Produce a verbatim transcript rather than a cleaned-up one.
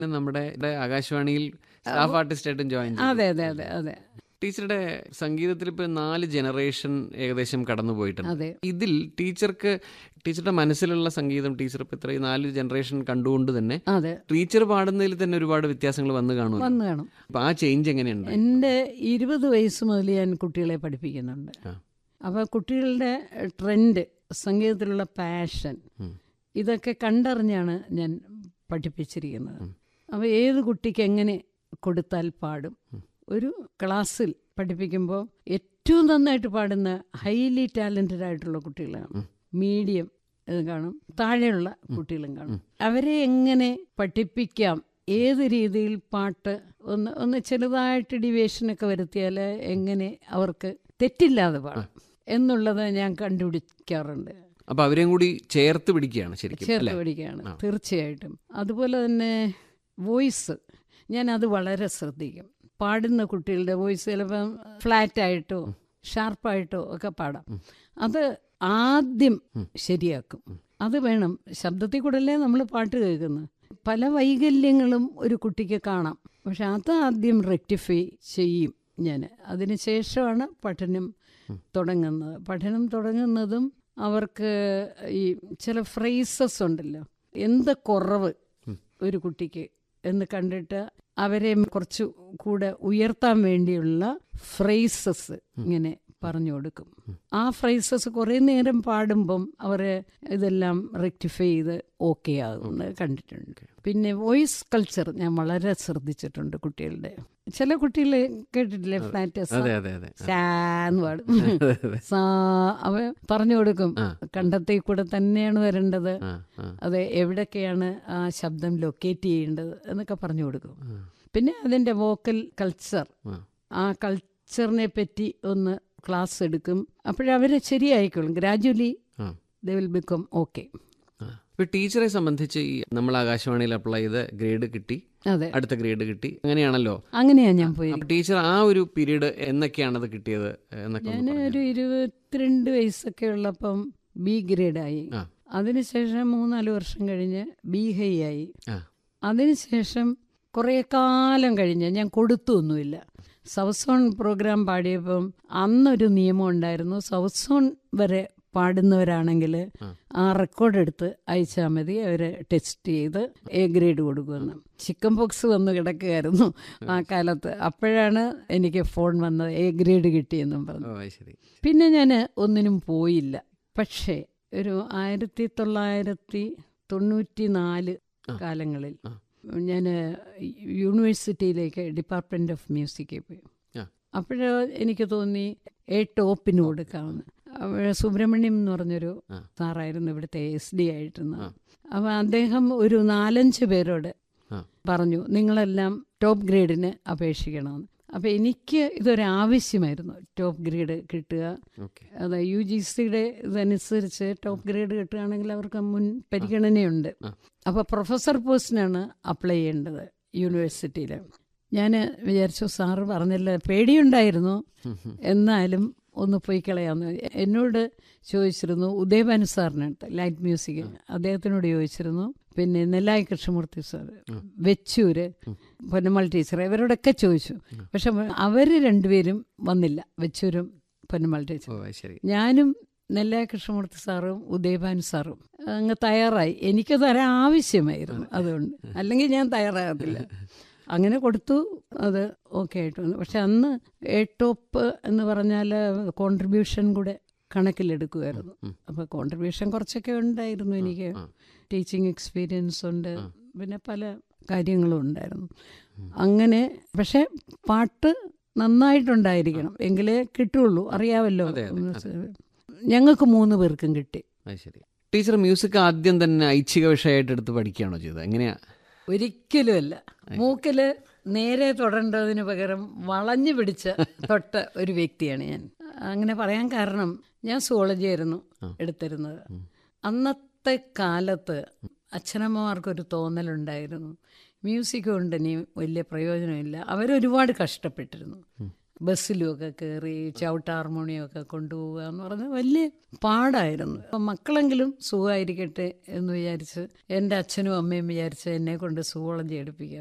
നമ്മുടെ ആകാശവാണിയിൽ staff ആർട്ടിസ്റ്റായിട്ടും join ചെയ്തു. അതെ അതെ അതെ അതെ ടീച്ചറുടെ സംഗീതത്തിൽ ഇപ്പോൾ നാല് ജനറേഷൻ ഏകദേശം കടന്നു പോയിട്ടുണ്ട്. അതെ. ഇതിൽ ടീച്ചർക്ക് ടീച്ചറുടെ മനസ്സിലുള്ള സംഗീതം ടീച്ചർ ഇപ്പോൾ ഇത്രയും നാല് ജനറേഷൻ കണ്ടുകൊണ്ട് തന്നെ അതെ ടീച്ചർ പാടുന്നതിൽ തന്നെ ഒരുപാട് വ്യത്യാസങ്ങൾ വന്നു കാണും. വന്നു കാണും. അപ്പോൾ ആ ചേഞ്ച് എങ്ങനെയുണ്ട്? എൻ്റെ ഇരുപത് വയസ്സ് മുതൽ ഞാൻ കുട്ടികളെ പഠിപ്പിക്കുന്നുണ്ട്. അപ്പോൾ കുട്ടികളുടെ ട്രെൻഡ്, സംഗീതത്തിലുള്ള പാഷൻ, ഇതൊക്കെ കണ്ടറിഞ്ഞാണ് ഞാൻ പഠിപ്പിച്ചിരിക്കുന്നത്. അപ്പോൾ ഏത് കുട്ടിക്ക് എങ്ങനെ കൊടുത്താൽ പാടും. ഒരു ക്ലാസ്സിൽ പഠിപ്പിക്കുമ്പോൾ ഏറ്റവും നന്നായിട്ട് പാടുന്ന ഹൈലി ടാലൻറ്റഡ് ആയിട്ടുള്ള കുട്ടികളാണ്, മീഡിയം കാണും, താഴെയുള്ള കുട്ടികളും കാണും. അവരെ എങ്ങനെ പഠിപ്പിക്കാം, ഏത് രീതിയിൽ പാട്ട് ഒന്ന് ഒന്ന് ചെറുതായിട്ട് ഡിവേഷനൊക്കെ വരുത്തിയാൽ എങ്ങനെ അവർക്ക് തെറ്റില്ലാതെ പാടും എന്നുള്ളത് ഞാൻ കണ്ടുപിടിക്കാറുണ്ട്. അപ്പോൾ അവരെയും കൂടി ചേർത്ത് പിടിക്കുകയാണ് ശരിക്കും. ചേർത്ത് പിടിക്കുകയാണ് തീർച്ചയായിട്ടും. അതുപോലെ തന്നെ വോയിസ്, ഞാനത് വളരെ ശ്രദ്ധിക്കും. പാടുന്ന കുട്ടികളുടെ വോയിസ് ചിലപ്പം ഫ്ലാറ്റായിട്ടോ ഷാർപ്പായിട്ടോ ഒക്കെ പാടാം. അത് ആദ്യം ശരിയാക്കും. അത് വേണം. ശബ്ദത്തിൽ കൂടെയല്ലേ നമ്മൾ പാട്ട് കേൾക്കുന്നത്. പല വൈകല്യങ്ങളും ഒരു കുട്ടിക്ക് കാണാം, പക്ഷെ അത് ആദ്യം റെക്ടിഫൈ ചെയ്യും ഞാൻ. അതിന് ശേഷമാണ് പഠനം തുടങ്ങുന്നത്. പഠനം തുടങ്ങുന്നതും അവർക്ക് ഈ ചില ഫ്രേസസ് ഉണ്ടല്ലോ, എന്ത് കുറവ് ഒരു കുട്ടിക്ക് എന്ന് കണ്ടിട്ട് അവരെ കുറച്ച് കൂടെ ഉയർത്താൻ വേണ്ടിയുള്ള ഫ്രേസസ് ഇങ്ങനെ പറഞ്ഞു കൊടുക്കും. ആ ഫ്രേസസ് കുറേ നേരം പാടുമ്പം അവർ ഇതെല്ലാം റെക്ടിഫൈ ചെയ്ത് ഓക്കെ ആകുന്നത് കണ്ടിട്ടുണ്ട്. പിന്നെ വോയിസ് കൾച്ചർ ഞാൻ വളരെ ശ്രദ്ധിച്ചിട്ടുണ്ട് കുട്ടികളുടെ. ചില കുട്ടികൾ കേട്ടിട്ടില്ലേ, ഫ്ലാറ്റ് സാന്ന് പാടും, സാ അവ പറഞ്ഞു കൊടുക്കും. കണ്ടത്തിൽ കൂടെ തന്നെയാണ് വരേണ്ടത്, അത് എവിടൊക്കെയാണ് ആ ശബ്ദം ലൊക്കേറ്റ് ചെയ്യേണ്ടത് എന്നൊക്കെ പറഞ്ഞു കൊടുക്കും. പിന്നെ അതിൻ്റെ വോക്കൽ കൾച്ചർ, ആ കൾച്ചറിനെ പറ്റി ഒന്ന് ക്ലാസ് എടുക്കും. അപ്പോഴവരെ ശരിയായിക്കോളും. Gradually they will become okay. ഇപ്പോൾ ടീച്ചറെ സംബന്ധിച്ച് ഈ നമ്മൾ ആകാശവാണിയിൽ അപ്ലൈ ചെയ്ത് ഗ്രേഡ് കിട്ടി, അതെ, അടുത്ത ഗ്രേഡ് കിട്ടി, അങ്ങനെയാണല്ലോ. അങ്ങനെയാണ് ഞാൻ പോയി. ടീച്ചർ ആ ഒരു പീരീഡ് എന്നൊക്കെയാണത് കിട്ടിയത് എന്നൊക്കെ? ഞാൻ ഒരു ഇരുപത്തിരണ്ട് വയസ്സൊക്കെ ഉള്ളപ്പം ബി ഗ്രേഡായി. അതിനുശേഷം മൂന്നാല് വർഷം കഴിഞ്ഞ് ബി ഹൈ ആയി. അതിനുശേഷം കുറേ കാലം കഴിഞ്ഞ് ഞാൻ കൊടുത്തൊന്നുമില്ല. സൗത്ത് സോൺ പ്രോഗ്രാം പാടിയപ്പം അന്നൊരു നിയമം ഉണ്ടായിരുന്നു, സൗത്ത് സോൺ വരെ പാടുന്നവരാണെങ്കിൽ ആ റെക്കോർഡ് എടുത്ത് അയച്ചാൽ മതി, അവർ ടെസ്റ്റ് ചെയ്ത് എ ഗ്രേഡ് കൊടുക്കുമെന്ന്. ചിക്കൻ പോക്സ് വന്ന് കിടക്കുകയായിരുന്നു ആ കാലത്ത്. അപ്പോഴാണ് എനിക്ക് ഫോൺ വന്നത്, എ ഗ്രേഡ് കിട്ടിയെന്നും പറഞ്ഞു. പിന്നെ ഞാൻ ഒന്നിനും പോയില്ല. പക്ഷേ ഒരു ആയിരത്തി തൊള്ളായിരത്തി തൊണ്ണൂറ്റി നാല് കാലങ്ങളിൽ ഞാൻ യൂണിവേഴ്സിറ്റിയിലേക്ക് ഡിപ്പാർട്ട്മെൻറ്റ് ഓഫ് മ്യൂസിക്കിൽ പോയി. അപ്പോഴ് എനിക്ക് തോന്നി എ ടോപ്പിന് കൊടുക്കാമെന്ന്. സുബ്രഹ്മണ്യം എന്ന് പറഞ്ഞൊരു സാറായിരുന്നു ഇവിടുത്തെ എസ് ഡി ആയിട്ടിരുന്നത്. അപ്പോൾ അദ്ദേഹം ഒരു നാലഞ്ച് പേരോട് പറഞ്ഞു, നിങ്ങളെല്ലാം ടോപ്പ് ഗ്രേഡിന് അപേക്ഷിക്കണമെന്ന്. അപ്പോൾ എനിക്ക് ഇതൊരാവശ്യമായിരുന്നു, ടോപ്പ് ഗ്രേഡ് കിട്ടുക. അത് യു ജി സിയുടെ ഇതനുസരിച്ച് ടോപ്പ് ഗ്രേഡ് കിട്ടുകയാണെങ്കിൽ അവർക്ക് മുൻ പരിഗണനയുണ്ട്. അപ്പോൾ പ്രൊഫസർ പോസ്റ്റിനാണ് അപ്ലൈ ചെയ്യേണ്ടത് യൂണിവേഴ്സിറ്റിയിൽ. ഞാൻ വിചാരിച്ചു, സാറ് പറഞ്ഞല്ലോ, പേടിയുണ്ടായിരുന്നു, എന്നാലും ഒന്ന് പോയി കളയാമെന്ന്. എന്നോട് ചോദിച്ചിരുന്നു ഉദയഭാനു സാറിനടുത്ത്, ലൈറ്റ് മ്യൂസിക്, അദ്ദേഹത്തിനോട് ചോദിച്ചിരുന്നു. പിന്നെ നെല്ലായി കൃഷ്ണമൂർത്തി സാറ്, വെച്ചൂര് പൊന്നമ്മൾ ടീച്ചർ, ഇവരോടൊക്കെ ചോദിച്ചു. പക്ഷെ അവർ രണ്ടുപേരും വന്നില്ല, വെച്ചൂരും പൊന്നമ്മൾ ടീച്ചർ. ഞാനും നെല്ലായി കൃഷ്ണമൂർത്തി സാറും ഉദയഭാനു സാറും അങ്ങ് തയ്യാറായി. എനിക്കത് ഒരാവശ്യമായിരുന്നു, അതുകൊണ്ട്, അല്ലെങ്കിൽ ഞാൻ തയ്യാറാകത്തില്ല. അങ്ങനെ കൊടുത്തു, അത് ഓക്കെ ആയിട്ട് വന്നു. പക്ഷെ അന്ന് എ ടോപ്പ് എന്ന് പറഞ്ഞാൽ കോൺട്രിബ്യൂഷൻ കൂടെ കണക്കിലെടുക്കുമായിരുന്നു. അപ്പോൾ കോൺട്രിബ്യൂഷൻ കുറച്ചൊക്കെ ഉണ്ടായിരുന്നു എനിക്ക്. ടീച്ചിങ് എക്സ്പീരിയൻസ് ഉണ്ട്, പിന്നെ പല കാര്യങ്ങളും ഉണ്ടായിരുന്നു. അങ്ങനെ പക്ഷെ പാട്ട് നന്നായിട്ടുണ്ടായിരിക്കണം എങ്കിലേ കിട്ടുള്ളൂ, അറിയാമല്ലോ. ഞങ്ങൾക്ക് മൂന്ന് പേർക്കും കിട്ടി. ടീച്ചർ മ്യൂസിക് ആദ്യം തന്നെ ഐച്ഛിക വിഷയമായിട്ട് എടുത്ത് പഠിക്കുകയാണോ ചെയ്തത്? എങ്ങനെയാ? ഒരിക്കലുമല്ല. മൂക്കില് നേരെ തൊടേണ്ടതിന് പകരം വളഞ്ഞു പിടിച്ച തൊട്ട ഒരു വ്യക്തിയാണ് ഞാൻ. അങ്ങനെ പറയാൻ കാരണം, ഞാൻ സുവോളജി ആയിരുന്നു എടുത്തിരുന്നത്. അന്നത്തെ കാലത്ത് അച്ഛനമ്മമാർക്കൊരു തോന്നലുണ്ടായിരുന്നു, മ്യൂസിക് കൊണ്ട് ഇനി വലിയ പ്രയോജനമില്ല. അവരൊരുപാട് കഷ്ടപ്പെട്ടിരുന്നു. ബസ്സിലുമൊക്കെ കയറി ചവിട്ട ഹാർമോണിയമൊക്കെ കൊണ്ടുപോവുക എന്ന് പറഞ്ഞാൽ വലിയ പാടായിരുന്നു. അപ്പം മക്കളെങ്കിലും സുഖമായിരിക്കട്ടെ എന്ന് വിചാരിച്ച് എൻ്റെ അച്ഛനും അമ്മയും വിചാരിച്ച് എന്നെ കൊണ്ട് സുവോളജി എടുപ്പിക്കുക.